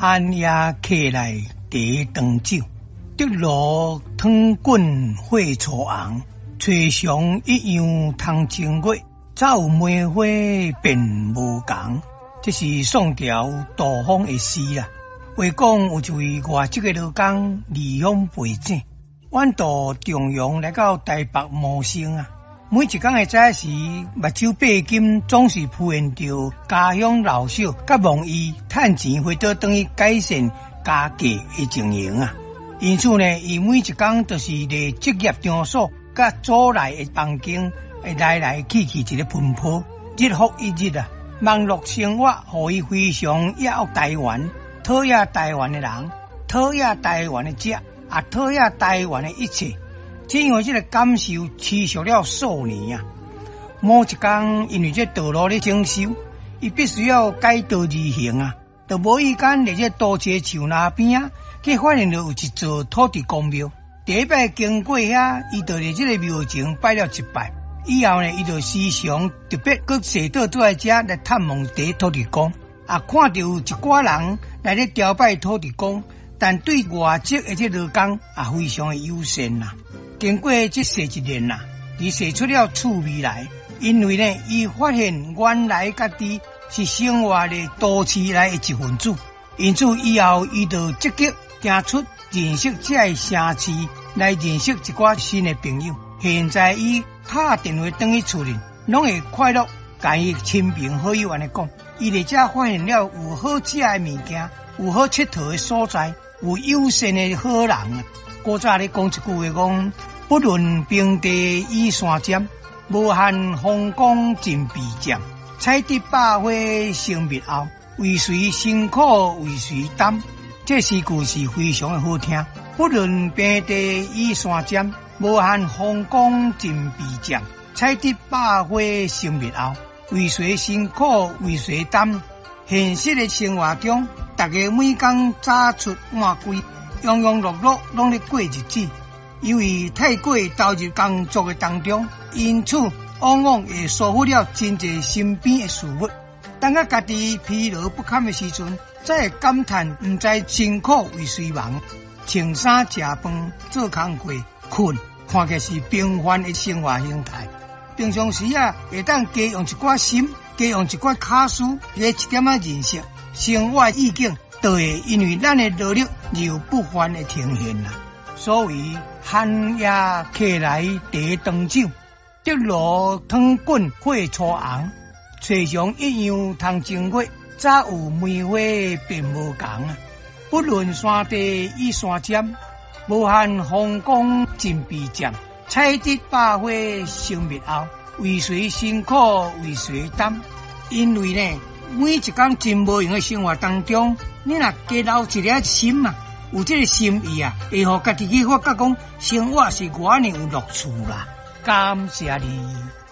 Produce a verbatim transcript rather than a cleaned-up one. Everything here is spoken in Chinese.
寒夜客来茶长酒，竹炉汤滚火初红。吹上一样通情月，早有梅花变无同。这是宋朝杜甫的诗啦。话讲有一位外籍的劳工离乡背井，远渡重洋来到台北谋生啊。每一天的早时，目睭八金总是浮现着家乡老小，甲望伊趁钱回到等于改善家计的情形啊。因此呢，伊每一天都是伫职业场所甲组内的房间来来去去一个奔波，日复一日啊。忙碌生活，互伊非常要台湾，讨厌台湾的人，讨厌台湾的食，也讨厌台湾的一切。这样这个感受持续了数年啊。某一天，因为这道路咧整修，伊必须要改道而行啊，就无意间伫这都街树那边啊，去发现到有一座土地公庙。第一摆经过遐，伊就伫这个庙前拜了一拜。以后呢，伊就时常特别搁坐倒倒来遮来探望这土地公，啊，看到有一寡人来咧朝拜土地公，但对外籍的这劳工啊非常的友善呐。经过这十一年呐，伊写出了趣味来，因为呢，伊发现原来家己是生活的都市内的一份子，因此以后伊就积极行出认识这个城市，来认识一寡新的朋友。现在伊打电话转去厝里，拢会快乐，甲伊亲朋好友安尼讲。伊伫遮发现了有好食的物件，有好佚佗的所在，有友善的好人啊。古早咧讲一句话讲，不论平地与山尖，无限风光尽必占。采得百花生蜜后，为谁辛苦为谁担。这诗句是非常的好听。不论平地与山尖，无限风光尽必占。采得百花生蜜后，为谁辛苦为谁担。现实的生活中，大家每天早出晚归，庸庸碌碌拢咧过日子，因为太过投入工作的当中，因此往往会疏忽了真侪身边的事物。当啊家己疲劳不堪的时阵，才会感叹唔知辛苦为谁忙。穿衫食饭做工课困，看起来是平凡的生活形态。平常时啊，会当加用一寡心，加用一寡卡数，加一点仔认识生活意境，就会因为咱的努力而不凡的呈现啦。所谓寒夜客来茶长酒，竹炉汤滚火初红。吹上一样通情月，早有梅花变无同啊。不论山地与山尖，无限风光尽必占。采得百花生蜜后，为谁辛苦为谁担。因为呢，每一天真无用的生活当中，你若加留一粒心嘛，有这个心意啊，会互家己去发觉讲，生活是偌尼有乐趣啦。感谢你。